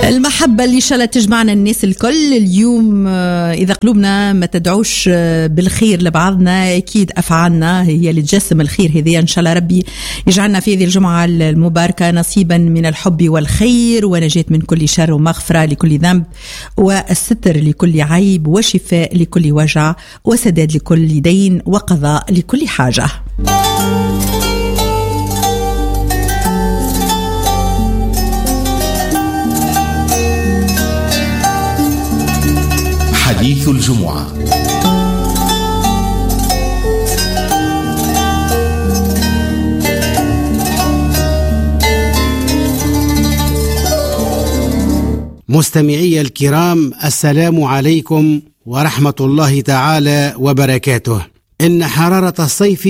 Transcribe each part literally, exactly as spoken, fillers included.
المحبة اللي إن شاء الله تجمعنا الناس الكل اليوم. إذا قلوبنا ما تدعوش بالخير لبعضنا أكيد أفعالنا هي اللي تجسم الخير. هذه إن شاء الله ربي يجعلنا في هذه الجمعة المباركة نصيبا من الحب والخير ونجاة من كل شر ومغفرة لكل ذنب والستر لكل عيب وشفاء لكل وجع وسداد لكل دين وقضاء لكل حاجة. حديث الجمعة. مستمعي الكرام، السلام عليكم ورحمة الله تعالى وبركاته. إن حرارة الصيف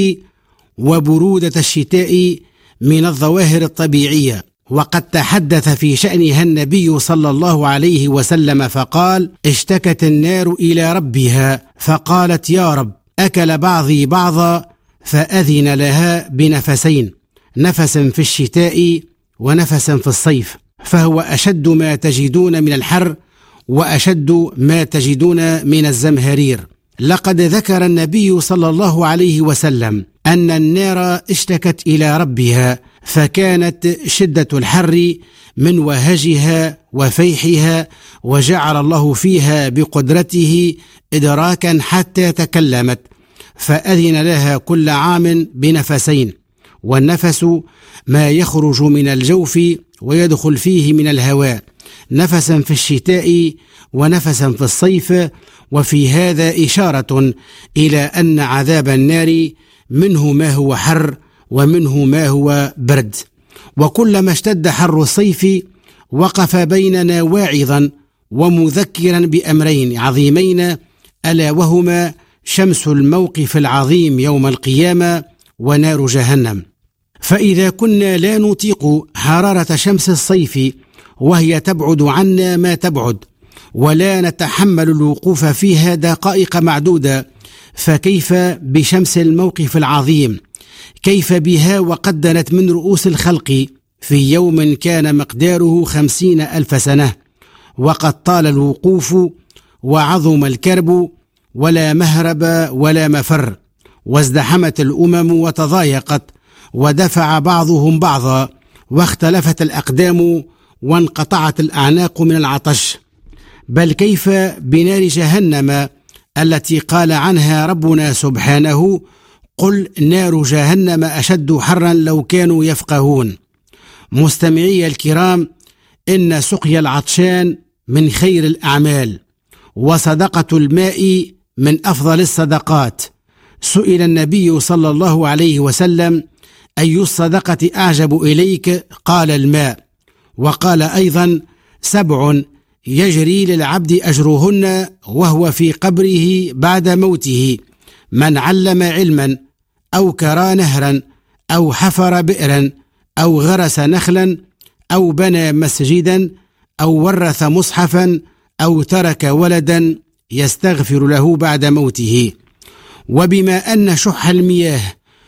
وبرودة الشتاء من الظواهر الطبيعية، وقد تحدث في شأنها النبي صلى الله عليه وسلم فقال: اشتكت النار إلى ربها فقالت: يا رب، أكل بعضي بعضا، فأذن لها بنفسين، نفس في الشتاء ونفس في الصيف، فهو أشد ما تجدون من الحر وأشد ما تجدون من الزمهرير. لقد ذكر النبي صلى الله عليه وسلم أن النار اشتكت إلى ربها، فكانت شدة الحر من وهجها وفيحها، وجعل الله فيها بقدرته إدراكا حتى تكلمت، فأذن لها كل عام بنفسين، والنفس ما يخرج من الجوف ويدخل فيه من الهواء، نفسا في الشتاء ونفسا في الصيف. وفي هذا إشارة إلى أن عذاب النار منه ما هو حر ومنه ما هو برد. وكلما اشتد حر الصيف وقف بيننا واعظا ومذكرا بأمرين عظيمين، ألا وهما شمس الموقف العظيم يوم القيامة ونار جهنم. فإذا كنا لا نطيق حرارة شمس الصيف وهي تبعد عنا ما تبعد، ولا نتحمل الوقوف فيها دقائق معدودة، فكيف بشمس الموقف العظيم؟ كيف بها وقد دنت من رؤوس الخلق في يوم كان مقداره خمسين ألف سنة، وقد طال الوقوف وعظم الكرب، ولا مهرب ولا مفر، وازدحمت الأمم وتضايقت، ودفع بعضهم بعضا، واختلفت الأقدام، وانقطعت الأعناق من العطش. بل كيف بنار جهنم التي قال عنها ربنا سبحانه: قل نار جهنم أشد حرا لو كانوا يفقهون. مستمعي الكرام، إن سقيا العطشان من خير الأعمال، وصدقة الماء من أفضل الصدقات. سئل النبي صلى الله عليه وسلم: أي الصدقة أعجب إليك؟ قال: الماء. وقال أيضا: سبع يجري للعبد أجرهن وهو في قبره بعد موته: من علم علما، أو كرى نهرا، أو حفر بئرا، أو غرس نخلا، أو بنى مسجدا، أو ورث مصحفا، أو ترك ولدا يستغفر له بعد موته. وبما أن شح المياه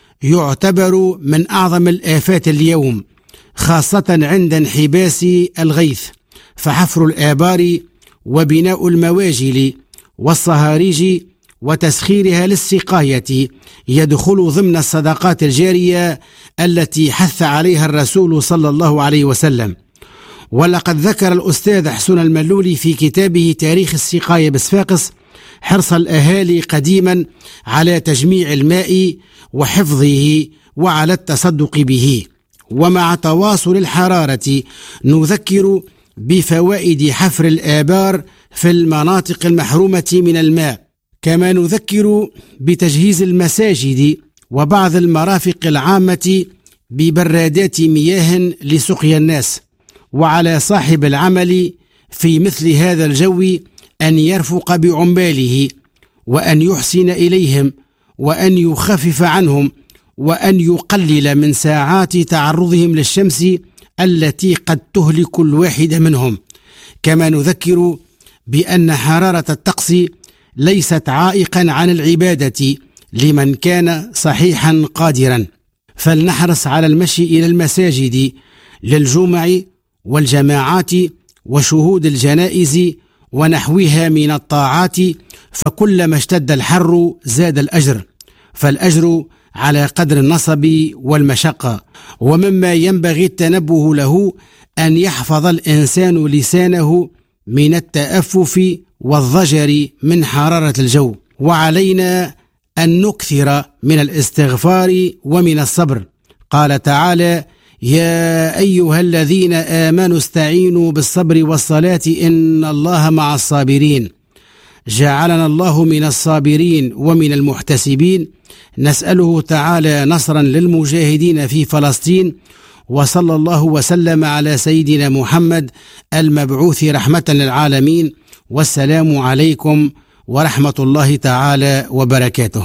يعتبر من أعظم الآفات اليوم، خاصة عند انحباس الغيث، فحفر الآبار وبناء المواجل والصهاريج وتسخيرها للسقاية يدخل ضمن الصدقات الجارية التي حث عليها الرسول صلى الله عليه وسلم. ولقد ذكر الأستاذ حسن الملولي في كتابه تاريخ السقاية بصفاقس حرص الأهالي قديما على تجميع الماء وحفظه وعلى التصدق به. ومع تواصل الحرارة نذكر بفوائد حفر الآبار في المناطق المحرومة من الماء، كما نذكر بتجهيز المساجد وبعض المرافق العامة ببرادات مياه لسقيا الناس. وعلى صاحب العمل في مثل هذا الجو أن يرفق بعماله، وأن يحسن إليهم، وأن يخفف عنهم، وأن يقلل من ساعات تعرضهم للشمس التي قد تهلك الواحد منهم. كما نذكر بأن حرارة الطقس ليست عائقا عن العبادة لمن كان صحيحا قادرا، فلنحرص على المشي إلى المساجد للجمع والجماعات وشهود الجنائز ونحوها من الطاعات، فكلما اشتد الحر زاد الأجر، فالأجر على قدر النصب والمشقة. ومما ينبغي التنبه له أن يحفظ الإنسان لسانه من التأفف والضجر من حرارة الجو، وعلينا أن نكثر من الاستغفار ومن الصبر. قال تعالى: يا أيها الذين آمنوا استعينوا بالصبر والصلاة إن الله مع الصابرين. جعلنا الله من الصابرين ومن المحتسبين. نسأله تعالى نصرا للمجاهدين في فلسطين، وصلى الله وسلم على سيدنا محمد المبعوث رحمة للعالمين. والسلام عليكم ورحمة الله تعالى وبركاته.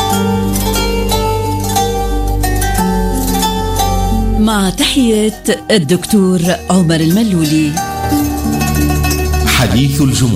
مع تحية الدكتور عمر الملولي. حديث الجمعة.